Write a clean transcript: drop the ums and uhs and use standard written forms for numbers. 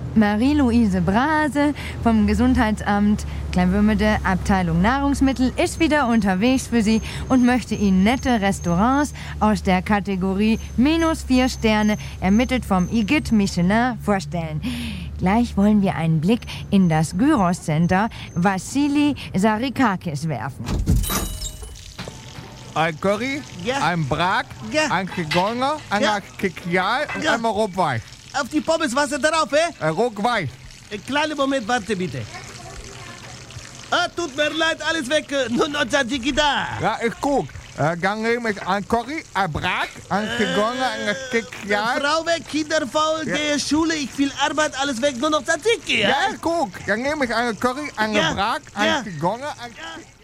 Marie-Louise Brase vom Gesundheitsamt Kleinwürmede, Abteilung Nahrungsmittel, ist wieder unterwegs für Sie und möchte Ihnen nette Restaurants aus der Kategorie -4 Sterne, ermittelt vom IGIT Michelin, vorstellen. Gleich wollen wir einen Blick in das Gyros Center Vassili Sarikakis werfen. Ein Curry, Ja. ein Brak, Ja. ein Chigonga, ein Ja. Kikial und Ja. einmal Rotweich. Auf die Pommes Wasser drauf, Rotweich. Ein kleiner Moment, warte bitte. Tut mir leid, alles weg. Nur noch Tzatziki da. Ja, ich guck. Dann nehme ich ein Curry, ein Brak, ein Chigonga, ein Kikial. Frau weg, Kinder faul, Ja. gehe Schule, ich viel Arbeit, alles weg, nur noch Tzatziki, Ja, ich guck. Dann nehme ich einen Curry, einen Ja. Brak, Ja. ein Chigonga, ein...